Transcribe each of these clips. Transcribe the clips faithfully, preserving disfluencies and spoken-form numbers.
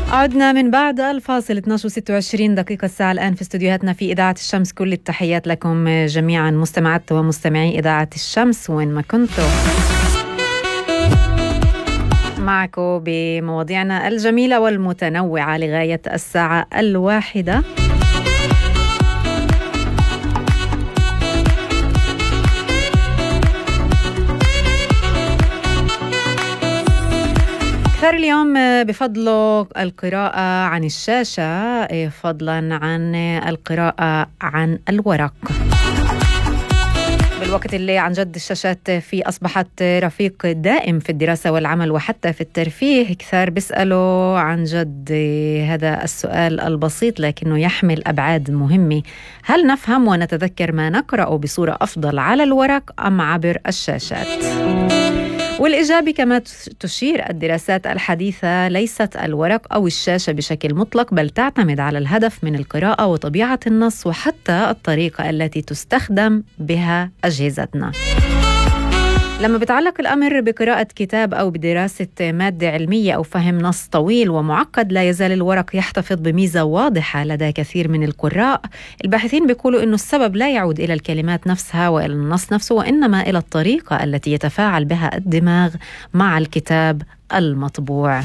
عدنا من بعد الفاصل اثنعش وستة وعشرين دقيقة الساعة الآن في استديوهاتنا في إذاعة الشمس. كل التحيات لكم جميعا مستمعات ومستمعي إذاعة الشمس وين ما كنتوا، معكم بمواضيعنا الجميلة والمتنوعة لغاية الساعة الواحدة. اليوم بفضله القراءة عن الشاشة فضلا عن القراءة عن الورق، بالوقت اللي عن جد الشاشات فيه أصبحت رفيق دائم في الدراسة والعمل وحتى في الترفيه. كثير بيسألوا عن جد هذا السؤال البسيط لكنه يحمل أبعاد مهمة: هل نفهم ونتذكر ما نقرأ بصورة أفضل على الورق أم عبر الشاشات؟ والإجابة كما تشير الدراسات الحديثة ليست الورق أو الشاشة بشكل مطلق، بل تعتمد على الهدف من القراءة وطبيعة النص وحتى الطريقة التي تستخدم بها أجهزتنا. لما بتعلق الأمر بقراءة كتاب أو بدراسة مادة علمية أو فهم نص طويل ومعقد، لا يزال الورق يحتفظ بميزة واضحة لدى كثير من القراء. الباحثين بيقولوا إنه السبب لا يعود إلى الكلمات نفسها وإلى النص نفسه، وإنما إلى الطريقة التي يتفاعل بها الدماغ مع الكتاب المطبوع.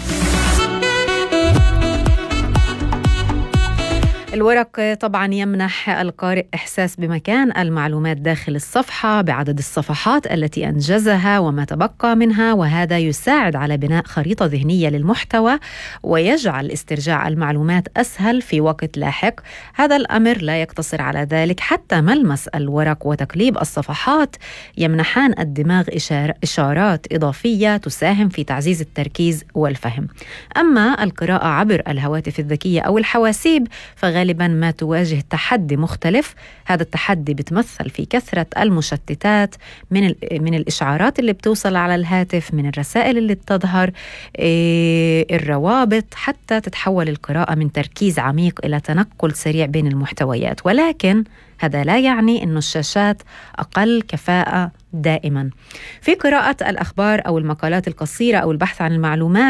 الورق طبعا يمنح القارئ إحساس بمكان المعلومات داخل الصفحة بعدد الصفحات التي أنجزها وما تبقى منها، وهذا يساعد على بناء خريطة ذهنية للمحتوى ويجعل استرجاع المعلومات أسهل في وقت لاحق. هذا الأمر لا يقتصر على ذلك، حتى ملمس الورق وتقليب الصفحات يمنحان الدماغ إشارات إضافية تساهم في تعزيز التركيز والفهم. أما القراءة عبر الهواتف الذكية أو الحواسيب فغالبا غالبا ما تواجه تحدي مختلف. هذا التحدي بتمثل في كثرة المشتتات من من الإشعارات اللي بتوصل على الهاتف، من الرسائل اللي بتظهر، الروابط، حتى تتحول القراءة من تركيز عميق إلى تنقل سريع بين المحتويات. ولكن هذا لا يعني أن الشاشات أقل كفاءة دائما. في قراءة الأخبار أو المقالات القصيرة أو البحث عن المعلومات